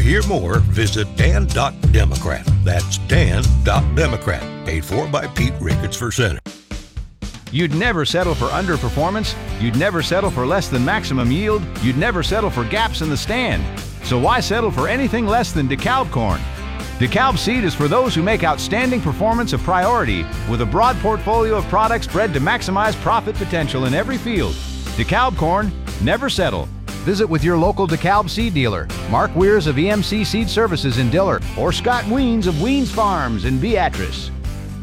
hear more, visit Dan.Democrat. That's Dan.Democrat. Paid for by Pete Ricketts for Senate. You'd never settle for underperformance. You'd never settle for less than maximum yield. You'd never settle for gaps in the stand. So why settle for anything less than DeKalb corn? DeKalb seed is for those who make outstanding performance a priority with a broad portfolio of products bred to maximize profit potential in every field. DeKalb corn, never settle. Visit with your local DeKalb seed dealer, Mark Weirs of EMC Seed Services in Diller, or Scott Weens of Weens Farms in Beatrice.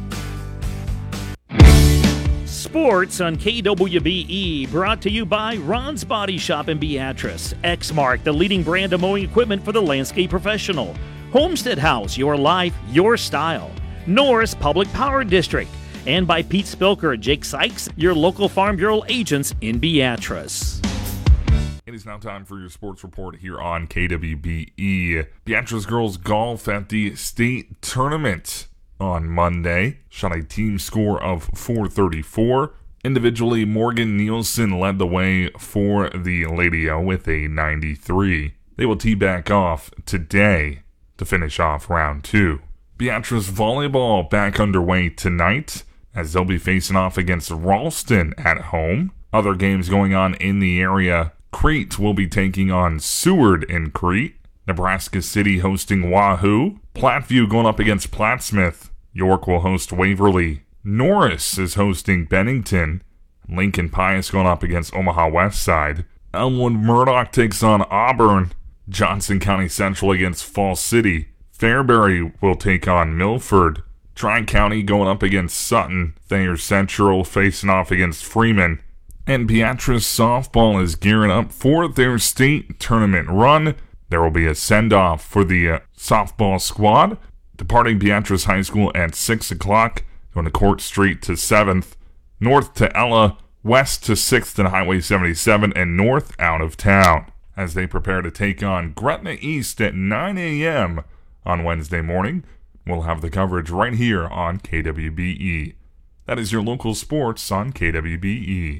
Sports on KWBE, brought to you by Ron's Body Shop in Beatrice, Exmark, the leading brand of mowing equipment for the landscape professional, Homestead House, your life, your style, Norris Public Power District, and by Pete Spilker, Jake Sykes, your local Farm Bureau agents in Beatrice. It is now time for your sports report here on KWBE. Beatrice girls golf at the state tournament on Monday shot a team score of 434. Individually, Morgan Nielsen led the way for the Lady O with a 93. They will tee back off today to finish off round 2. Beatrice volleyball back underway tonight as they'll be facing off against Ralston at home. Other games going on in the area. Crete will be taking on Seward in Crete. Nebraska City hosting Wahoo. Platteview going up against Plattsmouth. York will host Waverly. Norris is hosting Bennington. Lincoln Pius going up against Omaha West Side. Elmwood Murdoch takes on Auburn. Johnson County Central against Fall City. Fairbury will take on Milford. Tri-County going up against Sutton. Thayer Central facing off against Freeman. And Beatrice softball is gearing up for their state tournament run. There will be a send-off for the softball squad. Departing Beatrice High School at 6 o'clock. Going to Court Street to 7th. North to Ella. West to 6th and Highway 77. And north out of town, as they prepare to take on Gretna East at 9 a.m. on Wednesday morning. We'll have the coverage right here on KWBE. That is your local sports on KWBE.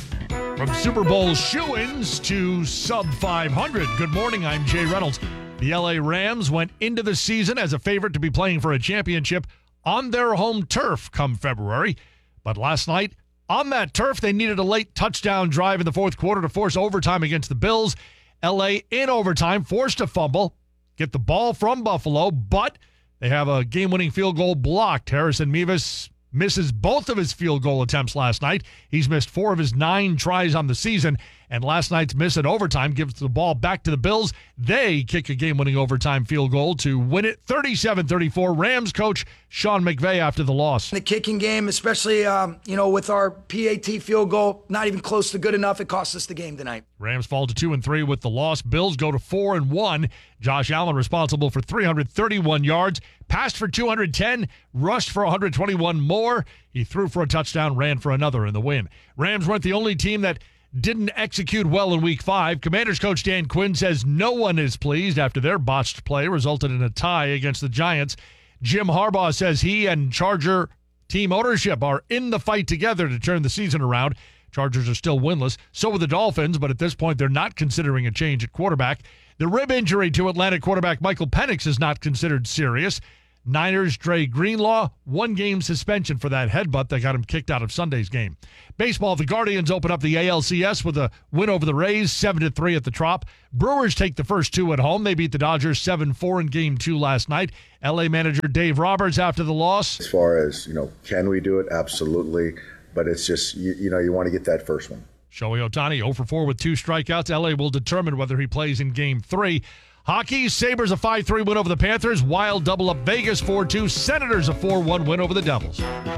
From Super Bowl shoo-ins to sub-500. Good morning, I'm Jay Reynolds. The LA Rams went into the season as a favorite to be playing for a championship on their home turf come February. But last night, on that turf, they needed a late touchdown drive in the fourth quarter to force overtime against the Bills. LA in overtime forced a fumble, get the ball from Buffalo, but they have a game-winning field goal blocked. Harrison Mevis misses both of his field goal attempts last night. He's missed 4 of his 9 tries on the season, and last night's miss in overtime gives the ball back to the Bills. They kick a game-winning overtime field goal to win it 37-34. Rams coach Sean McVay after the loss. The kicking game, especially with our PAT field goal, not even close to good enough. It cost us the game tonight. Rams fall to 2-3 with the loss. Bills go to 4-1. Josh Allen responsible for 331 yards, passed for 210, rushed for 121 more. He threw for a touchdown, ran for another in the win. Rams weren't the only team that didn't execute well in Week 5. Commanders coach Dan Quinn says no one is pleased after their botched play resulted in a tie against the Giants. Jim Harbaugh says he and Charger team ownership are in the fight together to turn the season around. Chargers are still winless. So are the Dolphins, but at this point they're not considering a change at quarterback. The rib injury to Atlanta quarterback Michael Penix is not considered serious. Niners Dre Greenlaw, 1-game suspension for that headbutt that got him kicked out of Sunday's game. Baseball, the Guardians open up the ALCS with a win over the Rays, 7-3 at the Trop. Brewers take the first 2 at home. They beat the Dodgers 7-4 in Game 2 last night. LA manager Dave Roberts after the loss. As far as, can we do it? Absolutely. But it's just, you want to get that first one. Shohei Ohtani 0 for 4 with 2 strikeouts. LA will determine whether he plays in Game 3. Hockey, Sabres a 5-3 win over the Panthers. Wild double up Vegas 4-2. Senators a 4-1 win over the Devils.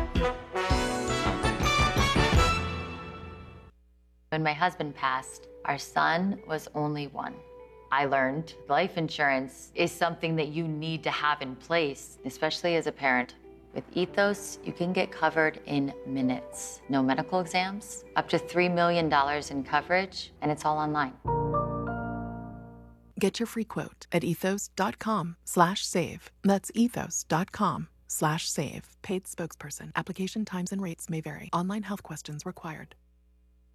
When my husband passed, our son was only 1. I learned life insurance is something that you need to have in place, especially as a parent. With Ethos, you can get covered in minutes. No medical exams, up to $3 million in coverage, and it's all online. Get your free quote at ethos.com/save. That's ethos.com/save. Paid spokesperson. Application times and rates may vary. Online health questions required.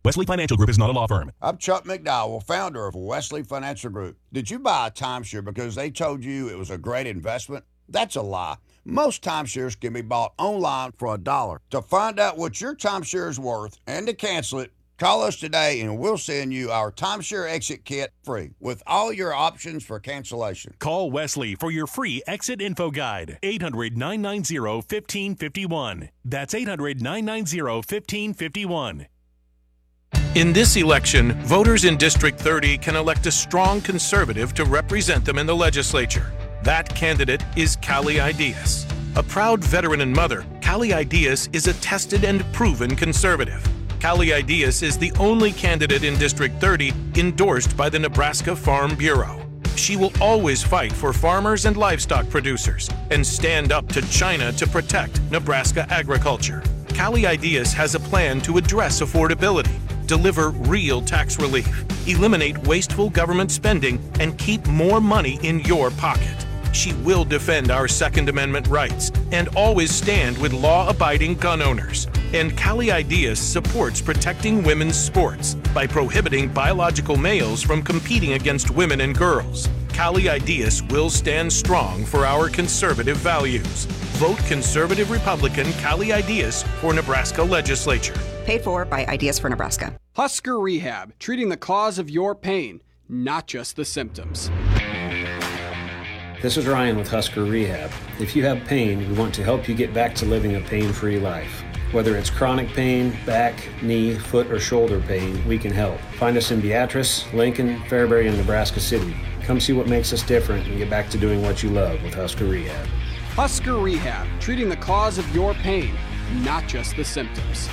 Wesley Financial Group is not a law firm. I'm Chuck McDowell, founder of Wesley Financial Group. Did you buy a timeshare because they told you it was a great investment? That's a lie. Most timeshares can be bought online for $1. To find out what your timeshare is worth and to cancel it, call us today and we'll send you our timeshare exit kit free with all your options for cancellation. Call Wesley for your free exit info guide. 800-990-1551. That's 800-990-1551. In this election, voters in District 30 can elect a strong conservative to represent them in the legislature. That candidate is Callie Ideas. A proud veteran and mother, Callie Ideas is a tested and proven conservative. Callie Ideas is the only candidate in District 30 endorsed by the Nebraska Farm Bureau. She will always fight for farmers and livestock producers and stand up to China to protect Nebraska agriculture. Callie Ideas has a plan to address affordability, deliver real tax relief, eliminate wasteful government spending, and keep more money in your pocket. She will defend our Second Amendment rights and always stand with law-abiding gun owners. And Callie Ideas supports protecting women's sports by prohibiting biological males from competing against women and girls. Callie Ideas will stand strong for our conservative values. Vote Conservative Republican Callie Ideas for Nebraska Legislature. Paid for by Ideas for Nebraska. Husker Rehab, treating the cause of your pain, not just the symptoms. This is Ryan with Husker Rehab. If you have pain, we want to help you get back to living a pain-free life. Whether it's chronic pain, back, knee, foot, or shoulder pain, we can help. Find us in Beatrice, Lincoln, Fairbury, and Nebraska City. Come see what makes us different and get back to doing what you love with Husker Rehab. Husker Rehab, treating the cause of your pain, not just the symptoms.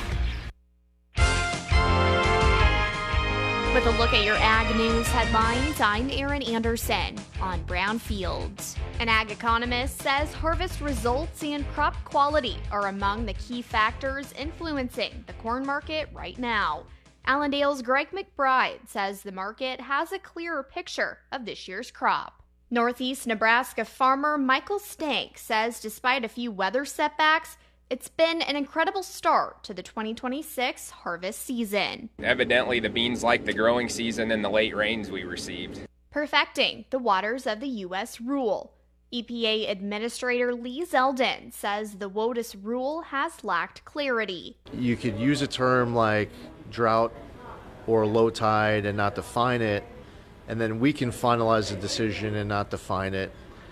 With a look at your Ag News headlines, I'm Erin Anderson on Brownfields. An ag economist says harvest results and crop quality are among the key factors influencing the corn market right now. Allendale's Greg McBride says the market has a clearer picture of this year's crop. Northeast Nebraska farmer Michael Stank says despite a few weather setbacks, it's been an incredible start to the 2026 harvest season. Evidently, the beans like the growing season and the late rains we received. Perfecting the waters of the U.S. rule. EPA Administrator Lee Zeldin says the WOTUS rule has lacked clarity. You could use a term like drought or low tide and not define it, and then we can finalize the decision and not define it,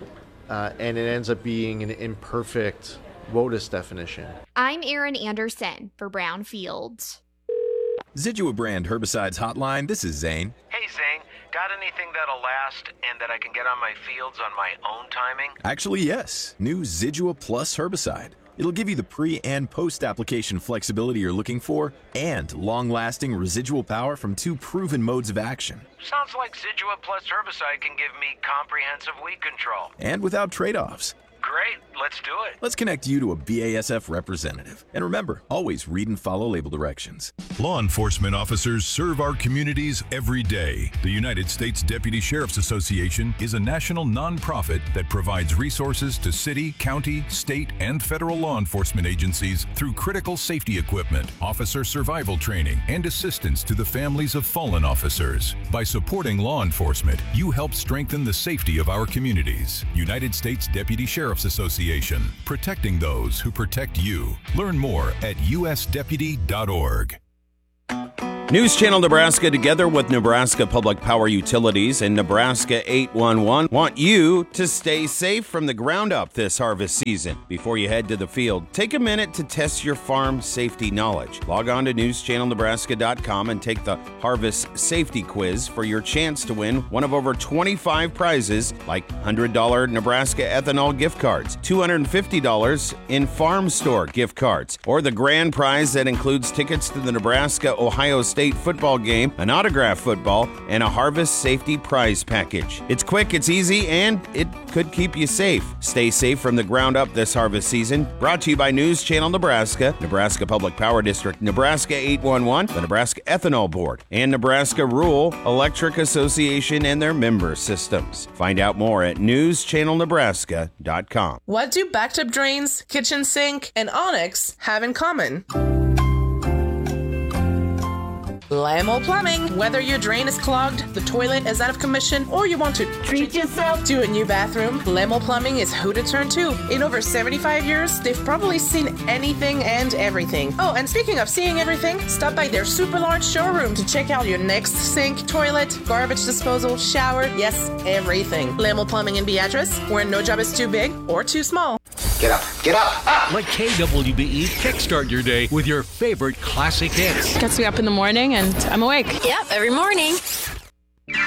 and it ends up being an imperfect WOTUS definition. I'm Erin Anderson for Brownfields. Zidua brand herbicides hotline. This is Zane. Hey Zane, got anything that'll last and that I can get on my fields on my own timing? Actually, yes. New Zidua Plus herbicide. It'll give you the pre- and post-application flexibility you're looking for and long-lasting residual power from 2 proven modes of action. Sounds like Zidua Plus herbicide can give me comprehensive weed control. And without trade-offs. Great, let's do it. Let's connect you to a BASF representative. And remember, always read and follow label directions. Law enforcement officers serve our communities every day. The United States Deputy Sheriff's Association is a national nonprofit that provides resources to city, county, state, and federal law enforcement agencies through critical safety equipment, officer survival training, and assistance to the families of fallen officers. By supporting law enforcement, you help strengthen the safety of our communities. United States Deputy Sheriff's Association, protecting those who protect you. Learn more at usdeputy.org. News Channel Nebraska, together with Nebraska Public Power Utilities and Nebraska 811, want you to stay safe from the ground up this harvest season. Before you head to the field, take a minute to test your farm safety knowledge. Log on to newschannelnebraska.com and take the Harvest Safety Quiz for your chance to win one of over 25 prizes like $100 Nebraska ethanol gift cards, $250 in farm store gift cards, or the grand prize that includes tickets to the Nebraska-Ohio State football game, an autographed football, and a harvest safety prize package. It's quick, it's easy, and it could keep you safe. Stay safe from the ground up this harvest season. Brought to you by News Channel Nebraska, Nebraska Public Power District, Nebraska 811, the Nebraska Ethanol Board, and Nebraska Rural Electric Association and their member systems. Find out more at newschannelnebraska.com. What do backed-up drains, kitchen sink, and Onyx have in common? Lamel Plumbing. Whether your drain is clogged, the toilet is out of commission, or you want to treat yourself to a new bathroom, Lamel Plumbing is who to turn to. In over 75 years, they've probably seen anything and everything. Oh, and speaking of seeing everything, stop by their super large showroom to check out your next sink, toilet, garbage disposal, shower, yes, everything. Lamel Plumbing in Beatrice, where no job is too big or too small. Get up. Let KWBE kickstart your day with your favorite classic hits. Gets me up in the morning and I'm awake. Yep, every morning.